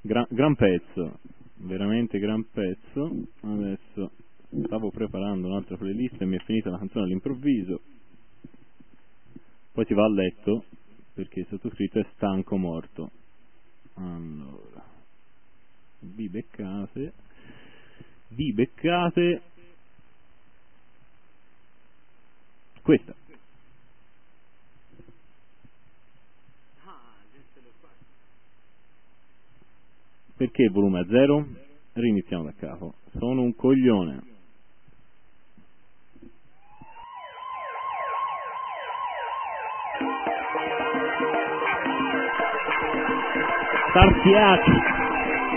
Gran pezzo, veramente gran pezzo. Adesso stavo preparando un'altra playlist e mi è finita la canzone all'improvviso. Poi si va a letto perché il sottoscritto è stanco morto. Allora, vi beccate questa. Perché il volume a zero? Riniziamo da capo. Sono un coglione. Starchiati.